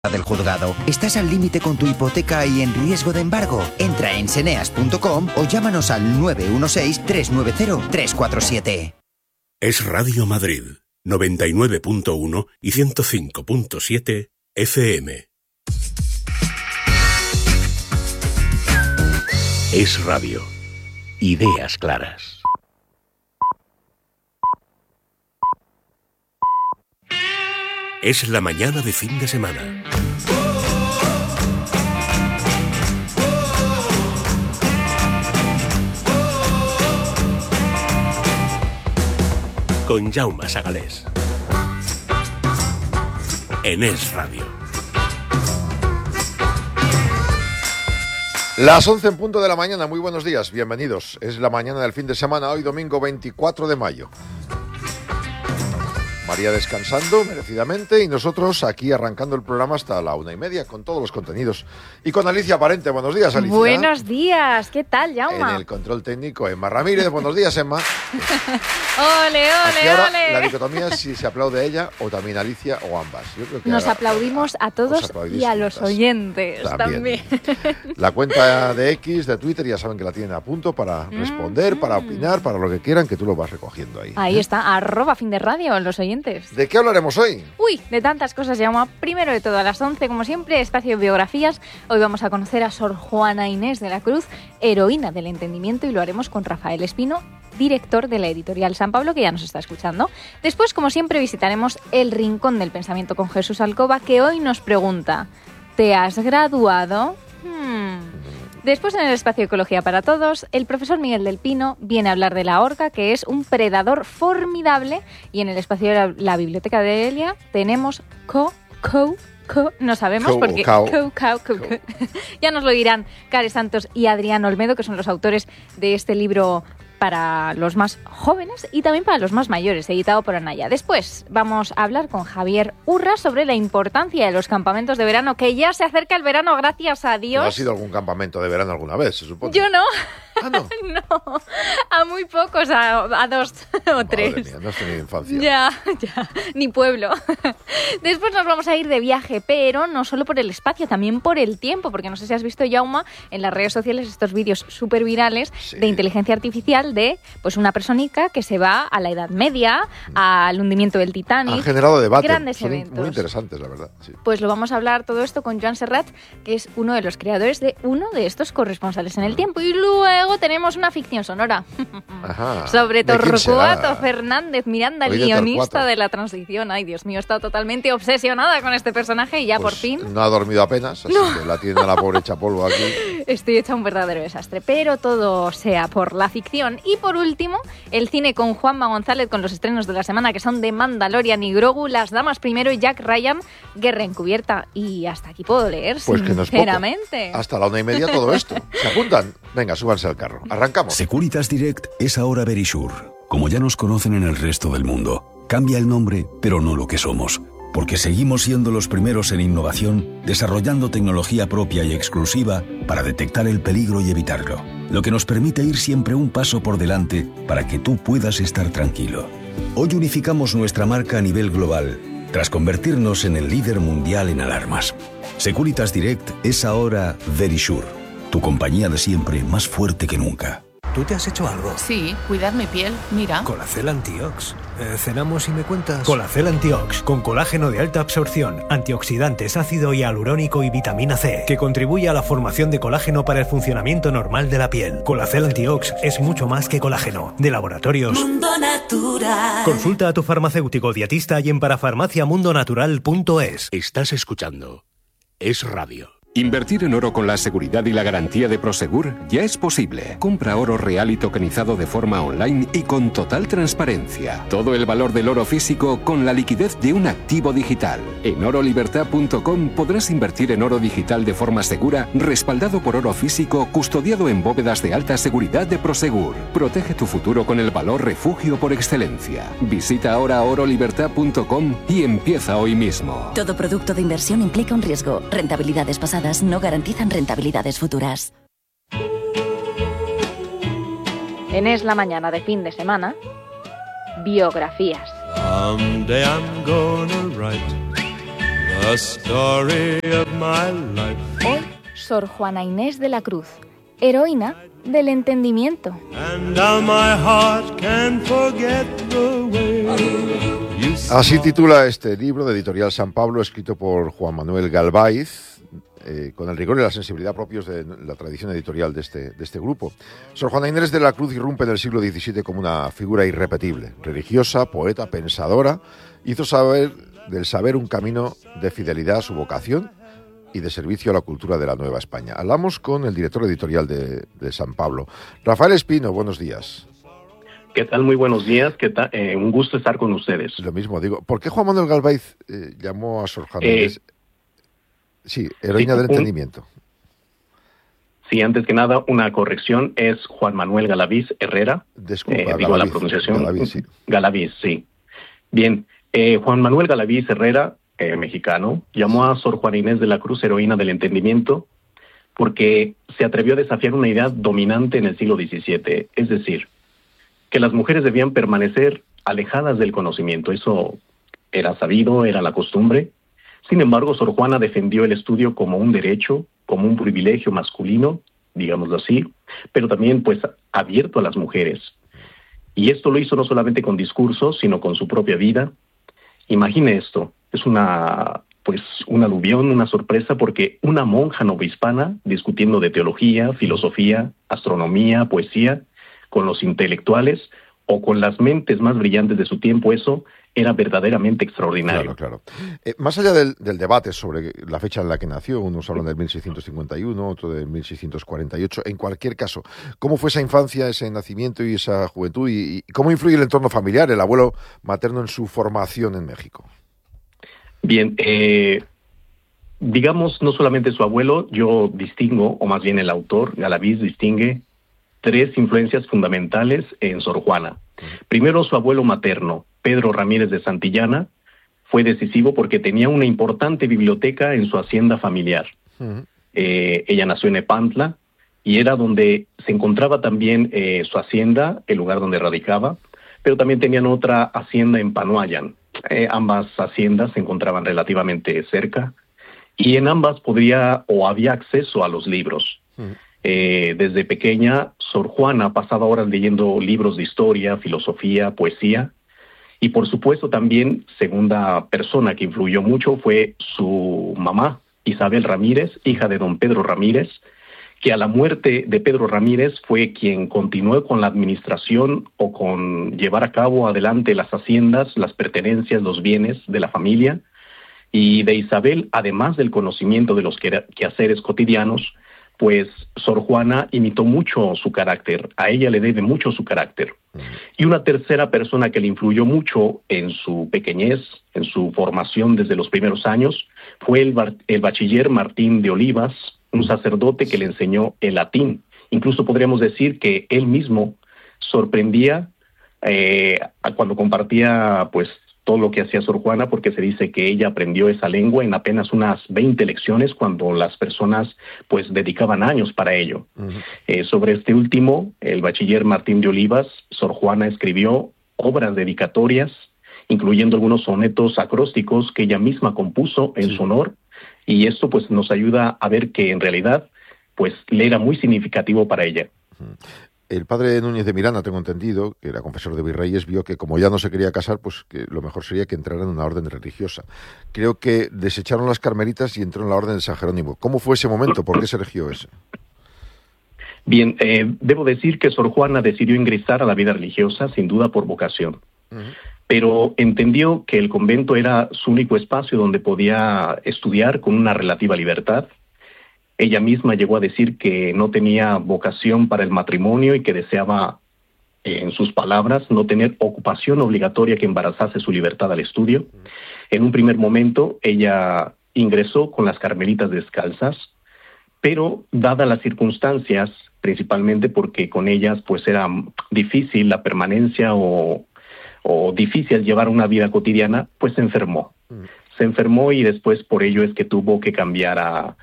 del juzgado. ¿Estás al límite con tu hipoteca y en riesgo de embargo? Entra en seneas.com o llámanos al 916-390-347. Es Radio Madrid, 99.1 y 105.7 FM. Es Radio. Ideas claras. Es la mañana de fin de semana. Con Jaume Sagalés. En Es Radio. Las 11 en punto de la mañana, muy buenos días, bienvenidos. Es la mañana del fin de semana, hoy domingo 24 de mayo. María descansando merecidamente y nosotros aquí arrancando el programa hasta la 1:30 con todos los contenidos. Y con Alicia Parente. Buenos días, Alicia. Buenos días, ¿qué tal, Jaume? En el control técnico, Emma Ramírez. Buenos días, Emma. ¡Ole, ole, ahora, ole! La dicotomía es si se aplaude a ella o también a Alicia o ambas. Yo creo que nos aplaudimos a todos y a los oyentes también. La cuenta de X, de Twitter, ya saben que la tienen a punto para responder, para opinar, para lo que quieran, que tú lo vas recogiendo ahí. Ahí está, @FinDeRadio, los oyentes. ¿De qué hablaremos hoy? Uy, de tantas cosas, Jaume. Primero de todo, a las 11, como siempre, espacio de biografías. Hoy vamos a conocer a Sor Juana Inés de la Cruz, heroína del entendimiento, y lo haremos con Rafael Espino, director de la editorial San Pablo, que ya nos está escuchando. Después, como siempre, visitaremos el Rincón del Pensamiento con Jesús Alcoba, que hoy nos pregunta: ¿te has graduado? Después, en el espacio Ecología para Todos, el profesor Miguel del Pino viene a hablar de la orca, que es un predador formidable. Y en el espacio de la Biblioteca de Elia tenemos no sabemos porque ya nos lo dirán Care Santos y Adrián Olmedo, que son los autores de este libro para los más jóvenes y también para los más mayores, editado por Anaya. Después vamos a hablar con Javier Urra sobre la importancia de los campamentos de verano, que ya se acerca el verano, gracias a Dios. ¿No has ido a algún campamento de verano alguna vez, se supone? Yo no. ¿Ah, no? No, a muy pocos, a 2 o 3. Madre mía, no has tenido infancia. Ya, ni pueblo. Después nos vamos a ir de viaje, pero no solo por el espacio, también por el tiempo, porque no sé si has visto, Jaume, en las redes sociales estos vídeos súper virales de inteligencia artificial de pues una personica que se va a la Edad Media, al hundimiento del Titanic. Han generado debate. Grandes Son eventos. Muy interesantes, la verdad. Sí. Pues lo vamos a hablar todo esto con Joan Serrat, que es uno de los creadores de uno de estos corresponsales en el tiempo. Y luego tenemos una ficción sonora. Ajá. Sobre ¿De quién será? Torcuato Fernández Miranda, el Hoy de guionista Torcuato. de la transición. Ay, Dios mío, he estado totalmente obsesionada con este personaje y ya Pues por fin no ha dormido apenas, así que la tiene a la pobre hecha polvo aquí. estoy hecha un verdadero desastre. Pero todo sea por la ficción. Y por último, el cine con Juanma González, con los estrenos de la semana, que son de Mandalorian y Grogu, Las Damas Primero y Jack Ryan, Guerra Encubierta. Y hasta aquí puedo leer, Pues que no es poco. sinceramente. Hasta la 1:30 todo esto. ¿Se apuntan? Venga, súbanse al carro. Arrancamos. Securitas Direct es ahora Verisure. Como ya nos conocen en el resto del mundo, cambia el nombre, pero no lo que somos. Porque seguimos siendo los primeros en innovación, desarrollando tecnología propia y exclusiva para detectar el peligro y evitarlo. Lo que nos permite ir siempre un paso por delante para que tú puedas estar tranquilo. Hoy unificamos nuestra marca a nivel global, tras convertirnos en el líder mundial en alarmas. Securitas Direct es ahora Verisure, tu compañía de siempre más fuerte que nunca. ¿Tú te has hecho algo? Sí, cuidar mi piel, mira. Colacel Antiox. ¿Cenamos y me cuentas? Colacel Antiox, con colágeno de alta absorción, antioxidantes, ácido hialurónico y vitamina C, que contribuye a la formación de colágeno para el funcionamiento normal de la piel. Colacel Antiox es mucho más que colágeno. De Laboratorios Mundo Natural. Consulta a tu farmacéutico dietista y en parafarmaciamundonatural.es. Estás escuchando Es Radio. Invertir en oro con la seguridad y la garantía de Prosegur ya es posible. Compra oro real y tokenizado de forma online y con total transparencia. Todo el valor del oro físico con la liquidez de un activo digital. En orolibertad.com podrás invertir en oro digital de forma segura, respaldado por oro físico, custodiado en bóvedas de alta seguridad de Prosegur. Protege tu futuro con el valor refugio por excelencia. Visita ahora orolibertad.com y empieza hoy mismo. Todo producto de inversión implica un riesgo. Rentabilidades pasadas no garantizan rentabilidades futuras. En Es la Mañana de fin de semana, biografías. Someday I'm gonna write a story of my life. Hoy, Sor Juana Inés de la Cruz, heroína del entendimiento. And now my heart can't forget the way you Así titula este libro de Editorial San Pablo, escrito por Juan Manuel Galvaiz, con el rigor y la sensibilidad propios de la tradición editorial de este grupo. Sor Juana Inés de la Cruz irrumpe en el siglo XVII como una figura irrepetible, religiosa, poeta, pensadora, hizo del saber un camino de fidelidad a su vocación y de servicio a la cultura de la Nueva España. Hablamos con el director editorial de San Pablo, Rafael Espino. Buenos días. ¿Qué tal? Muy buenos días. ¿Qué tal? Un gusto estar con ustedes. Lo mismo digo. ¿Por qué Juan Manuel Galvaiz llamó a Sor Juana Inés? Sí, heroína del entendimiento. Sí, antes que nada, una corrección. Es Juan Manuel Galaviz Herrera. Disculpa, digo la pronunciación. Galaviz, sí. Galaviz, sí. Bien, Juan Manuel Galaviz Herrera, mexicano, llamó a Sor Juana Inés de la Cruz heroína del entendimiento porque se atrevió a desafiar una idea dominante en el siglo XVII, es decir, que las mujeres debían permanecer alejadas del conocimiento. Eso era sabido, era la costumbre. Sin embargo, Sor Juana defendió el estudio como un derecho, como un privilegio masculino, digámoslo así, pero también pues abierto a las mujeres. Y esto lo hizo no solamente con discursos, sino con su propia vida. Imagine esto, es un aluvión, una sorpresa, porque una monja novohispana discutiendo de teología, filosofía, astronomía, poesía, con los intelectuales o con las mentes más brillantes de su tiempo, eso era verdaderamente extraordinario. Claro. Más allá del debate sobre la fecha en la que nació, unos hablan del 1651, otros del 1648, en cualquier caso, ¿cómo fue esa infancia, ese nacimiento y esa juventud? ¿Y cómo influye el entorno familiar, el abuelo materno, en su formación en México? Bien, digamos, no solamente su abuelo, yo distingo, o más bien el autor, Galaviz, distingue tres influencias fundamentales en Sor Juana. Primero, su abuelo materno, Pedro Ramírez de Santillana, fue decisivo porque tenía una importante biblioteca en su hacienda familiar. Ella nació en Epantla y era donde se encontraba también su hacienda, el lugar donde radicaba, pero también tenían otra hacienda en Panoayan. Ambas haciendas se encontraban relativamente cerca y en ambas había acceso a los libros. Desde pequeña, Sor Juana pasaba horas leyendo libros de historia, filosofía, poesía, y por supuesto también, segunda persona que influyó mucho fue su mamá, Isabel Ramírez, hija de don Pedro Ramírez, que a la muerte de Pedro Ramírez fue quien continuó con la administración o con llevar a cabo adelante las haciendas, las pertenencias, los bienes de la familia, y de Isabel, además del conocimiento de los quehaceres cotidianos, pues Sor Juana imitó mucho su carácter, a ella le debe mucho su carácter. Y una tercera persona que le influyó mucho en su pequeñez, en su formación desde los primeros años, fue el bachiller Martín de Olivas, un sacerdote que le enseñó el latín. Incluso podríamos decir que él mismo sorprendía cuando compartía pues todo lo que hacía Sor Juana, porque se dice que ella aprendió esa lengua en apenas unas 20 lecciones cuando las personas pues dedicaban años para ello. Sobre este último, el bachiller Martín de Olivas, Sor Juana escribió obras dedicatorias, incluyendo algunos sonetos acrósticos que ella misma compuso en su honor, y esto pues nos ayuda a ver que en realidad pues le era muy significativo para ella. El padre Núñez de Miranda, tengo entendido, que era confesor de virreyes, vio que como ya no se quería casar, pues que lo mejor sería que entrara en una orden religiosa. Creo que desecharon las carmelitas y entró en la orden de San Jerónimo. ¿Cómo fue ese momento? ¿Por qué se eligió ese? Bien, debo decir que Sor Juana decidió ingresar a la vida religiosa, sin duda por vocación. Pero entendió que el convento era su único espacio donde podía estudiar con una relativa libertad. Ella misma llegó a decir que no tenía vocación para el matrimonio y que deseaba, en sus palabras, no tener ocupación obligatoria que embarazase su libertad al estudio. En un primer momento, ella ingresó con las carmelitas descalzas, pero dadas las circunstancias, principalmente porque con ellas pues era difícil la permanencia o difícil llevar una vida cotidiana, pues se enfermó. Se enfermó y después por ello es que tuvo que cambiar a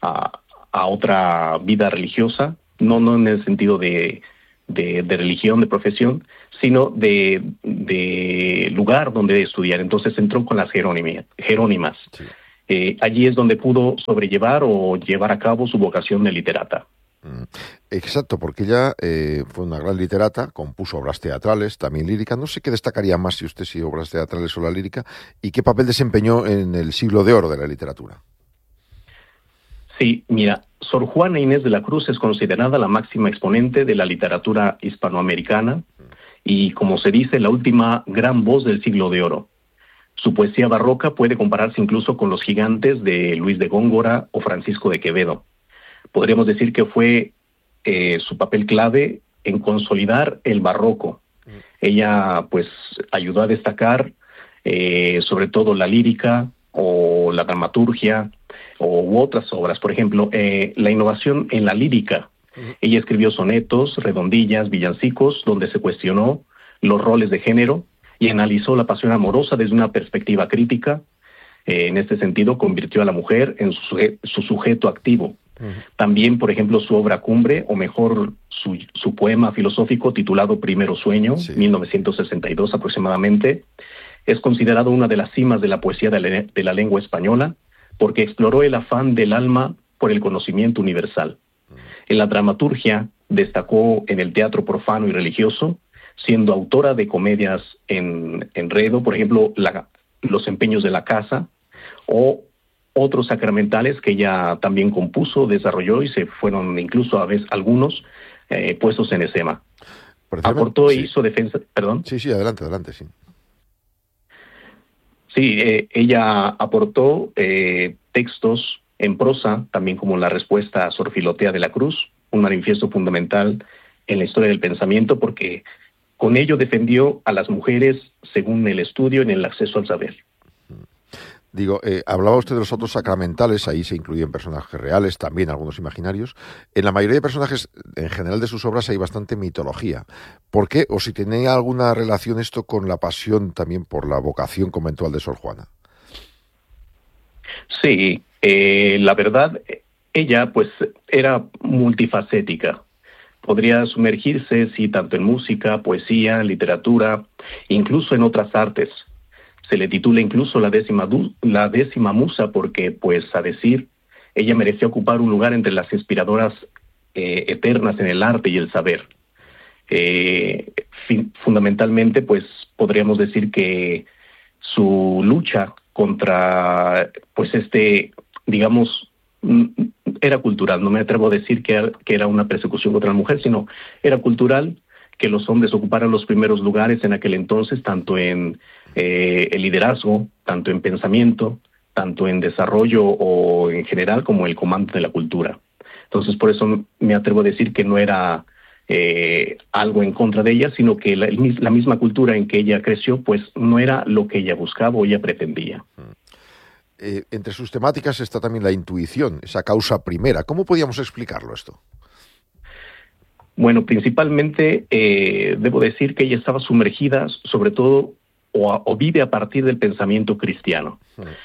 otra vida religiosa, no en el sentido de religión, de profesión, sino de lugar donde estudiar. Entonces entró con las jerónimas. Sí. allí es donde pudo sobrellevar o llevar a cabo su vocación de literata. Exacto, porque ella fue una gran literata, compuso obras teatrales, también lírica. No sé qué destacaría más si obras teatrales o la lírica, y qué papel desempeñó en el siglo de oro de la literatura. Sí, mira, Sor Juana Inés de la Cruz es considerada la máxima exponente de la literatura hispanoamericana y, como se dice, la última gran voz del siglo de oro. Su poesía barroca puede compararse incluso con los gigantes de Luis de Góngora o Francisco de Quevedo. Podríamos decir que fue su papel clave en consolidar el barroco. Ella, pues, ayudó a destacar sobre todo la lírica o la dramaturgia u otras obras. Por ejemplo, la innovación en la lírica. Ella escribió sonetos, redondillas, villancicos, donde se cuestionó los roles de género y analizó la pasión amorosa desde una perspectiva crítica. En este sentido, convirtió a la mujer en su sujeto activo. También, por ejemplo, su obra cumbre, o mejor, su poema filosófico titulado Primero Sueño, 1962 aproximadamente, es considerado una de las cimas de la poesía de la lengua española, porque exploró el afán del alma por el conocimiento universal. En la dramaturgia destacó en el teatro profano y religioso, siendo autora de comedias en enredo, por ejemplo, Los empeños de la casa, o otros sacramentales que ella también compuso, desarrolló y se fueron incluso a veces algunos puestos en escena. Aportó e hizo defensa... ¿Perdón? Sí, adelante, sí. Sí, ella aportó textos en prosa, también como la respuesta a Sor Filotea de la Cruz, un manifiesto fundamental en la historia del pensamiento, porque con ello defendió a las mujeres según el estudio en el acceso al saber. Digo, hablaba usted de los otros sacramentales, ahí se incluyen personajes reales, también algunos imaginarios. En la mayoría de personajes, en general de sus obras, hay bastante mitología. ¿Por qué? O si tenía alguna relación esto con la pasión también por la vocación conventual de Sor Juana. Sí, la verdad, ella pues era multifacética. Podría sumergirse, sí, tanto en música, poesía, literatura, incluso en otras artes. Se le titula incluso la décima musa porque, pues, a decir, ella mereció ocupar un lugar entre las inspiradoras eternas en el arte y el saber. Fundamentalmente, pues, podríamos decir que su lucha contra, pues, digamos, era cultural. No me atrevo a decir que era una persecución contra la mujer, sino era cultural que los hombres ocuparan los primeros lugares en aquel entonces, tanto en el liderazgo, tanto en pensamiento, tanto en desarrollo o en general como el comando de la cultura. Entonces, por eso me atrevo a decir que no era algo en contra de ella, sino que la misma cultura en que ella creció, pues no era lo que ella buscaba o ella pretendía. Entre sus temáticas está también la intuición, esa causa primera. ¿Cómo podíamos explicarlo esto? Bueno, principalmente debo decir que ella estaba sumergida, sobre todo, o vive a partir del pensamiento cristiano.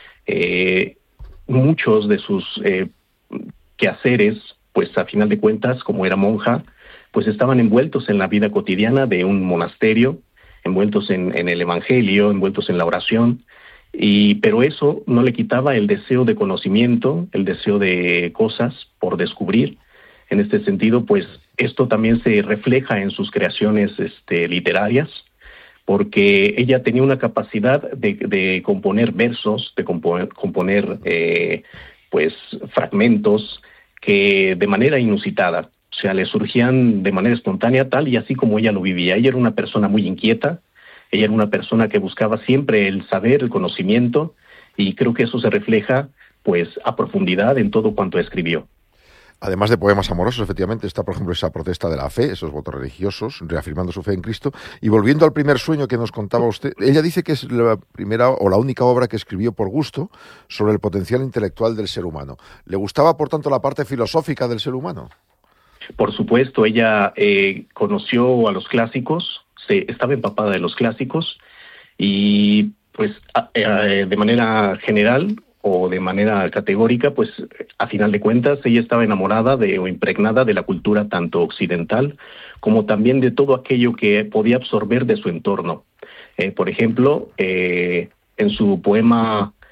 Muchos de sus quehaceres, pues a final de cuentas, como era monja, pues estaban envueltos en la vida cotidiana de un monasterio, envueltos en el evangelio, envueltos en la oración, pero eso no le quitaba el deseo de conocimiento, el deseo de cosas por descubrir. En este sentido, pues esto también se refleja en sus creaciones literarias, porque ella tenía una capacidad de componer versos, de componer pues fragmentos que de manera inusitada, o sea, le surgían de manera espontánea, tal y así como ella lo vivía. Ella era una persona muy inquieta, ella era una persona que buscaba siempre el saber, el conocimiento, y creo que eso se refleja pues a profundidad en todo cuanto escribió. Además de poemas amorosos, efectivamente, está, por ejemplo, esa protesta de la fe, esos votos religiosos, reafirmando su fe en Cristo. Y volviendo al primer sueño que nos contaba usted, ella dice que es la primera o la única obra que escribió por gusto sobre el potencial intelectual del ser humano. ¿Le gustaba, por tanto, la parte filosófica del ser humano? Por supuesto, ella conoció a los clásicos, estaba empapada de los clásicos y, pues, de manera general o de manera categórica, pues a final de cuentas ella estaba enamorada o impregnada de la cultura tanto occidental como también de todo aquello que podía absorber de su entorno. Por ejemplo, en su poema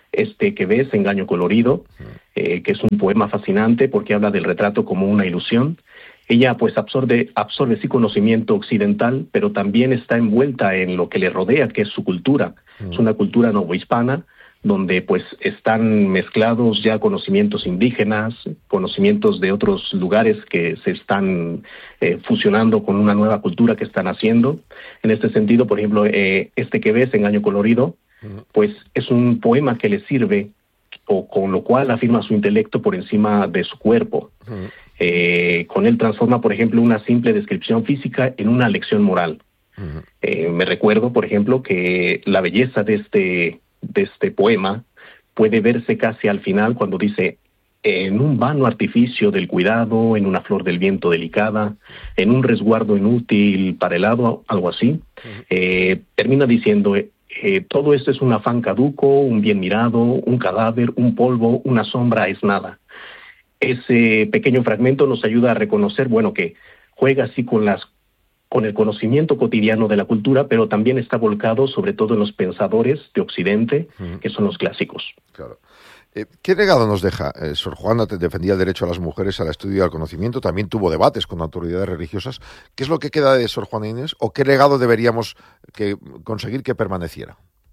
Este que ves, Engaño colorido, que es un poema fascinante porque habla del retrato como una ilusión. Ella pues absorbe sí conocimiento occidental, pero también está envuelta en lo que le rodea, que es su cultura. Es una cultura novohispana, donde pues están mezclados ya conocimientos indígenas, conocimientos de otros lugares que se están fusionando con una nueva cultura que están haciendo. En este sentido, por ejemplo, este que ves, Engaño colorido, pues es un poema que le sirve, o con lo cual afirma su intelecto por encima de su cuerpo. Con él transforma, por ejemplo, una simple descripción física en una lección moral. Me recuerdo, por ejemplo, que la belleza de este poema puede verse casi al final cuando dice: en un vano artificio del cuidado, en una flor del viento delicada, en un resguardo inútil para el hado, algo así. Termina diciendo: todo esto es un afán caduco, un bien mirado, un cadáver, un polvo, una sombra es nada. Ese pequeño fragmento nos ayuda a reconocer, bueno, que juega así con el conocimiento cotidiano de la cultura, pero también está volcado sobre todo en los pensadores de Occidente, que son los clásicos. Claro. ¿Qué legado nos deja? Sor Juana defendía el derecho a las mujeres al estudio y al conocimiento, también tuvo debates con autoridades religiosas. ¿Qué es lo que queda de Sor Juana Inés o qué legado deberíamos conseguir que permaneciera?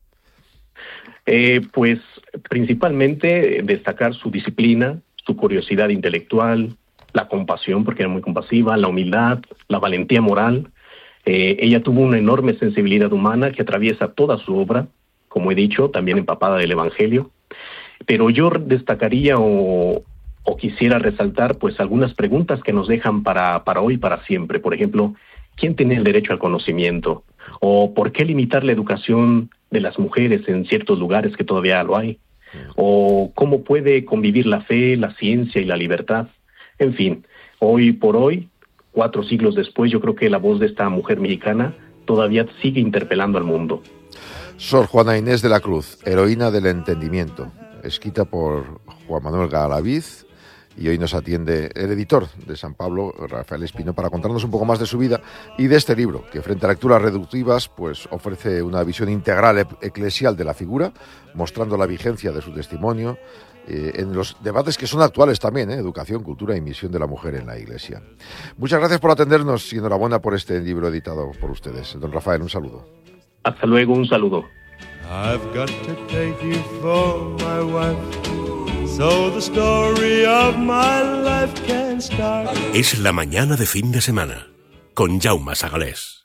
Pues principalmente destacar su disciplina, su curiosidad intelectual, la compasión, porque era muy compasiva, la humildad, la valentía moral. Ella tuvo una enorme sensibilidad humana que atraviesa toda su obra, como he dicho, también empapada del Evangelio. Pero yo destacaría o quisiera resaltar pues algunas preguntas que nos dejan para hoy y para siempre. Por ejemplo, ¿quién tiene el derecho al conocimiento? ¿O por qué limitar la educación de las mujeres en ciertos lugares que todavía lo hay? ¿O cómo puede convivir la fe, la ciencia y la libertad? En fin, hoy por hoy, 4 siglos después, yo creo que la voz de esta mujer mexicana todavía sigue interpelando al mundo. Sor Juana Inés de la Cruz, heroína del entendimiento, escrita por Juan Manuel Galaviz, y hoy nos atiende el editor de San Pablo, Rafael Espino, para contarnos un poco más de su vida y de este libro, que frente a lecturas reductivas pues ofrece una visión integral eclesial de la figura, mostrando la vigencia de su testimonio en los debates que son actuales también, educación, cultura y misión de la mujer en la Iglesia. Muchas gracias por atendernos y enhorabuena por este libro editado por ustedes. Don Rafael, un saludo. Hasta luego, un saludo. I've got to take you for my wife, so the story of my life can start. Es la mañana de fin de semana, con Jaume Sagalés.